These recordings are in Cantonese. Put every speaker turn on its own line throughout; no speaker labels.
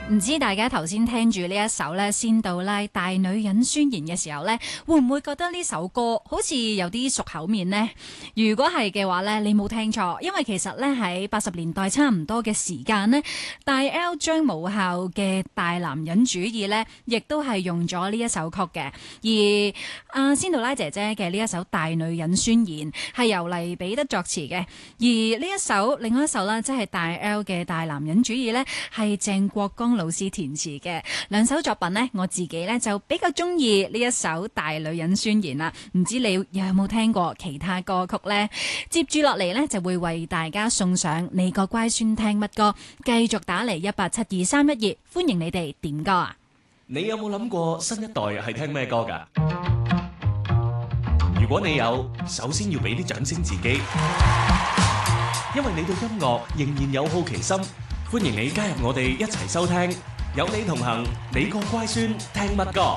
唔知大家頭先聽住呢一首咧《仙杜拉大女人宣言》嘅時候呢，會唔會覺得呢首歌好似有啲熟口面呢？如果係嘅話呢，你冇聽錯，因為其實呢喺80年代差唔多嘅時間呢，大 L 張母校嘅大男人主義呢，亦都係用咗呢一首曲嘅。而仙杜拉姐姐嘅呢一首《大女人宣言》係由黎彼得作詞嘅，而呢一首另外一首呢，即係大 L 嘅大男人主義呢，係鄭國江老師填詞嘅。兩首作品呢，我自己呢就比較中意呢一首《大女人宣言》啦。唔知你有冇聽過其他歌曲呢？接住落嚟呢，就會為大家送上你個乖孫聽乜歌，繼續打嚟1872312，歡迎你哋點歌啊！
你有冇諗過新一代係聽咩歌㗎？如果你有，首先要俾啲掌聲自己，因為你對音樂仍然有好奇心。歡迎你加入我哋一齊收聽，有你同行，你個乖孫聽乜歌？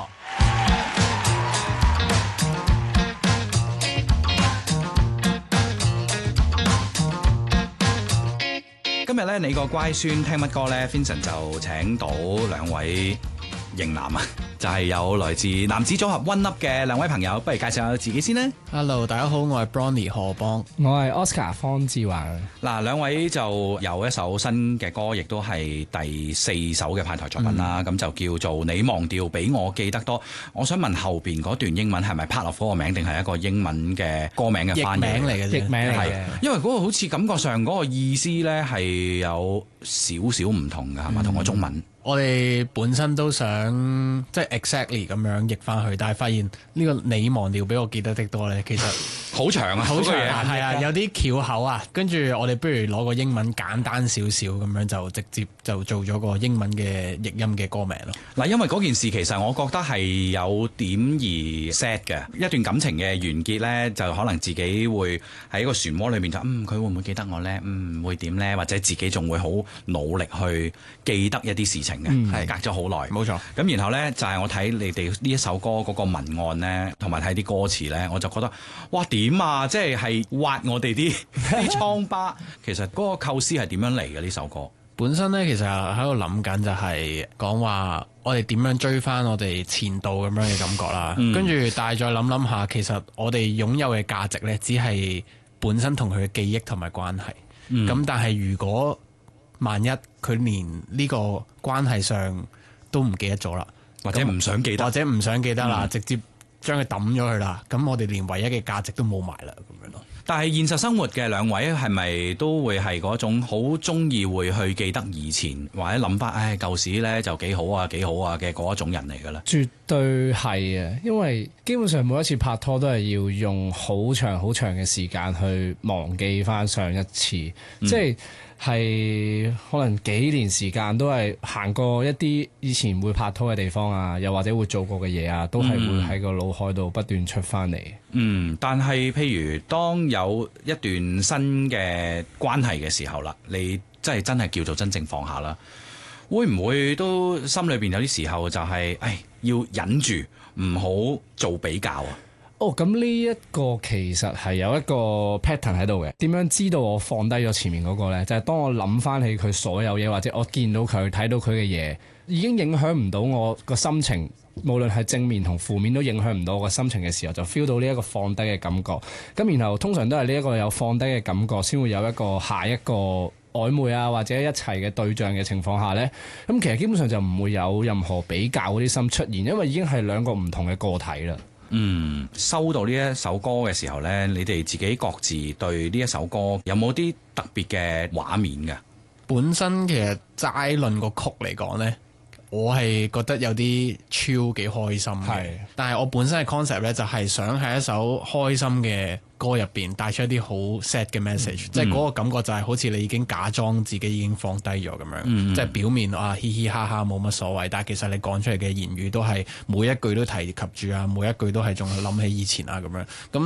今日咧，你個乖孫聽乜歌咧 ？Vincent 就請到兩位型男啊，就係有來自男子組合 One Up 嘅兩位朋友，不如介紹下自己先啦。
Hello， 大家好，我係 Bronny 何邦，
我係 Oscar 方志華。
嗱，兩位就有一首新嘅歌，亦都係第4首嘅派台作品啦。咁就叫做《你忘掉比我記得多》。我想問後邊嗰段英文係咪 part of 嗰個名，定係一個英文嘅歌名嘅翻譯？
譯名嚟嘅啫，
譯名嚟嘅。
因為嗰個好似感覺上嗰個意思咧係有少少唔同㗎，係嘛？同個中文。
我哋本身都想即係 exactly 咁樣譯翻去，但係發現呢個你忘掉比我記得的多咧，其實
好長啊，
好長
啊，
係啊，有啲翹口啊。跟住我哋不如攞個英文簡單少少咁樣，就直接就做咗個英文嘅譯音嘅歌名咯。
嗱，因為嗰件事其實我覺得係有點而 sad 嘅一段感情嘅完結咧，就可能自己會喺一個漩渦裏面就佢會唔會記得我咧？會點咧？或者自己仲會好努力去記得一啲事情。係隔咗好耐，
冇錯。
咁然後呢，就係我睇你哋呢一首歌嗰個文案呢，同埋睇啲歌詞呢，我就覺得哇點啊！即係挖我哋啲瘡疤。其實嗰個構思係點樣嚟嘅呢首歌？
本身呢，其實喺度諗緊就係講話我哋點樣追翻我哋前度咁樣嘅感覺啦。跟住但係再諗諗下，其實我哋擁有嘅價值呢，只係本身同佢嘅記憶同埋關係。咁但係如果萬一佢連呢個關係上都唔記得咗啦，
或者唔想記得啦，
直接將佢抌咗佢啦，咁我哋連唯一嘅價值都冇埋啦，咁樣咯。
但係現實生活嘅兩位係咪都會係嗰種好中意會去記得以前，或者諗翻舊時咧就幾好啊嘅嗰一種人嚟㗎啦？
絕對係啊，因為基本上每一次拍拖都係要用好長好長嘅時間去忘記翻上一次，即係可能幾年時間都係行過一啲以前會拍拖嘅地方啊，又或者會做過嘅嘢啊，都係會喺個腦海度不斷出翻嚟。
但係譬如當有一段新嘅關係嘅時候啦，你真係叫做真正放下啦，會唔會都心裏邊有啲時候就係要忍住唔好做比較啊？
咁呢一個其實係有一個 pattern 喺度嘅。點樣知道我放低咗前面嗰個呢？就係當我諗翻起佢所有嘢，或者我見到佢睇到佢嘅嘢，已經影響唔到我個心情，無論係正面同負面都影響唔到我個心情嘅時候，就 feel 到呢一個放低嘅感覺。咁然後通常都係呢一個有放低嘅感覺，先會有一個下一個曖昧啊或者一齊嘅對象嘅情況下呢，咁其實基本上就唔會有任何比較嗰啲心出現，因為已經係兩個唔同嘅個體啦。
收到呢一首歌嘅時候呢，你哋自己各自對呢一首歌有冇啲特別嘅畫面㗎？
本身其實齋論個曲嚟講呢，我係覺得有啲超幾開心嘅。但係我本身嘅 concept 呢，就係想喺一首開心嘅歌入邊帶出一啲好 sad 嘅 message，即係嗰個感覺就係好似你已經假裝自己已經放低咗咁樣，即係表面嘻嘻哈哈冇乜所謂，但係其實你講出嚟嘅言語都係每一句都提及住啊，每一句都係仲諗起以前啊咁樣咁。